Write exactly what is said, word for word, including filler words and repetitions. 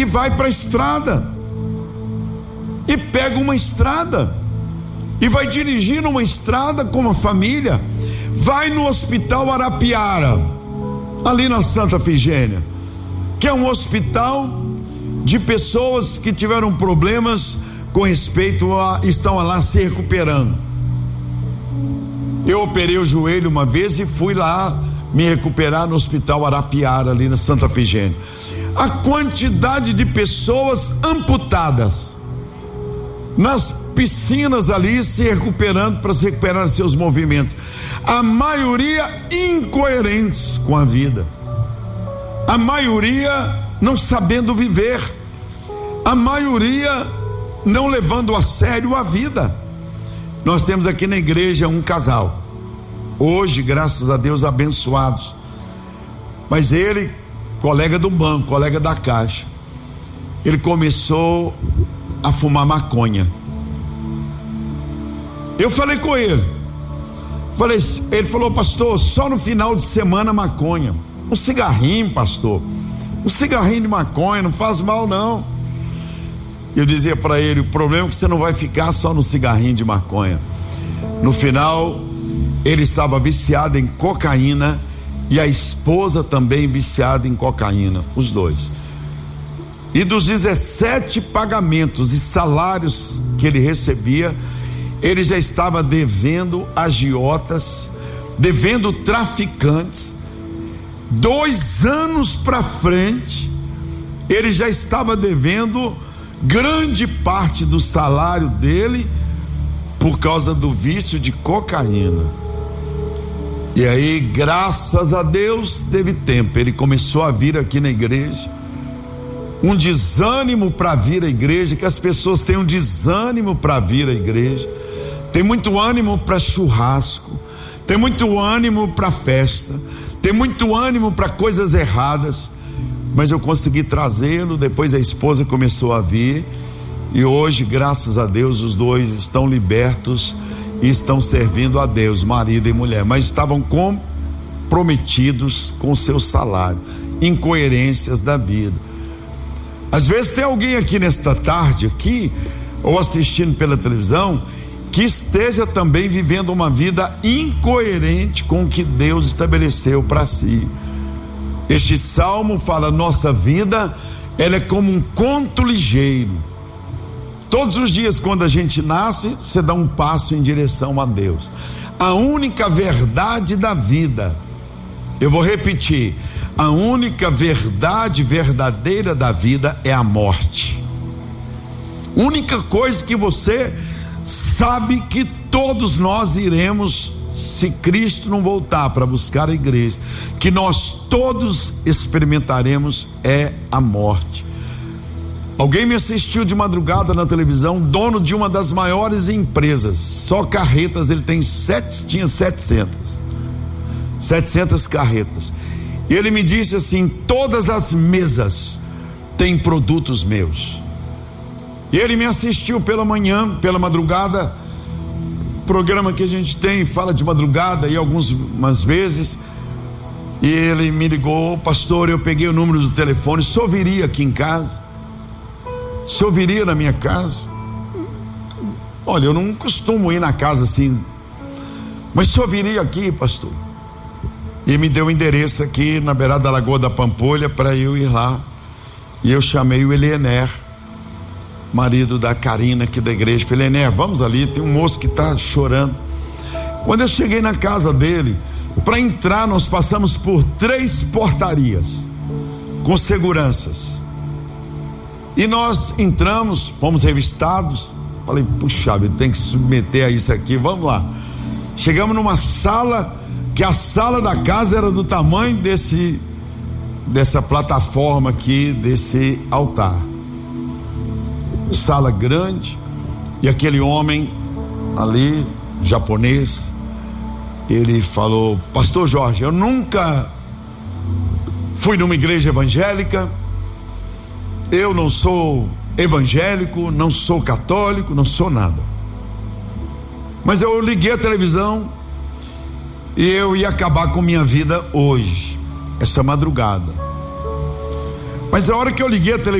e vai para a estrada, e pega uma estrada, e vai dirigir numa estrada com uma família, vai no Hospital Arapiara, ali na Santa Efigênia, que é um hospital de pessoas que tiveram problemas com respeito a, estão lá se recuperando. Eu operei o joelho uma vez e fui lá me recuperar no Hospital Arapiara, ali na Santa Efigênia. A quantidade de pessoas amputadas nas piscinas ali, se recuperando, para se recuperar seus movimentos, a maioria incoerentes com a vida, a maioria não sabendo viver, a maioria não levando a sério a vida. Nós temos aqui na igreja um casal, hoje, graças a Deus, abençoados, mas ele, colega do banco, colega da caixa, ele começou a fumar maconha. Eu falei com ele, falei, ele falou: pastor, só no final de semana maconha, um cigarrinho, pastor, um cigarrinho de maconha não faz mal não. Eu dizia para ele: o problema é que você não vai ficar só no cigarrinho de maconha. No final, ele estava viciado em cocaína e a esposa também viciada em cocaína, os dois. E dos dezessete pagamentos e salários que ele recebia, ele já estava devendo agiotas, devendo traficantes. Dois anos para frente, ele já estava devendo grande parte do salário dele por causa do vício de cocaína. E aí, graças a Deus, teve tempo, ele começou a vir aqui na igreja. Um desânimo para vir à igreja, que as pessoas têm um desânimo para vir à igreja, tem muito ânimo para churrasco, tem muito ânimo para festa, tem muito ânimo para coisas erradas. Mas eu consegui trazê-lo, depois a esposa começou a vir, e hoje, graças a Deus, os dois estão libertos e estão servindo a Deus, marido e mulher, mas estavam comprometidos com o seu salário, incoerências da vida. Às vezes tem alguém aqui nesta tarde, aqui, ou assistindo pela televisão, que esteja também vivendo uma vida incoerente com o que Deus estabeleceu para si. Este salmo fala: nossa vida, ela é como um conto ligeiro. Todos os dias, quando a gente nasce, você dá um passo em direção a Deus. A única verdade da vida, eu vou repetir, a única verdade verdadeira da vida é a morte. Única coisa que você sabe que todos nós iremos, se Cristo não voltar para buscar a igreja, que nós todos experimentaremos, é a morte. Alguém me assistiu de madrugada na televisão, dono de uma das maiores empresas, só carretas, ele tem sete, tinha setecentas carretas, e ele me disse assim: todas as mesas têm produtos meus. E ele me assistiu pela manhã, pela madrugada, programa que a gente tem, fala de madrugada e algumas vezes, e ele me ligou: pastor, eu peguei o número do telefone, o senhor viria aqui em casa? O senhor viria na minha casa? Olha, eu não costumo ir na casa assim, mas o senhor viria aqui, pastor? E me deu o endereço aqui na beirada da Lagoa da Pampolha para eu ir lá, e eu chamei o Eliener, marido da Karina aqui da igreja. Falei: Ené, vamos ali, tem um moço que está chorando. Quando eu cheguei na casa dele, para entrar, nós passamos por três portarias com seguranças, e nós entramos, fomos revistados. Falei: puxa, ele tem que se submeter a isso aqui, vamos lá. Chegamos numa sala, que a sala da casa era do tamanho desse dessa plataforma aqui, desse altar, sala grande, e aquele homem ali, japonês, ele falou: pastor Jorge, eu nunca fui numa igreja evangélica, eu não sou evangélico, não sou católico, não sou nada, mas eu liguei a televisão e eu ia acabar com minha vida hoje, essa madrugada. Mas a hora que eu liguei a televisão,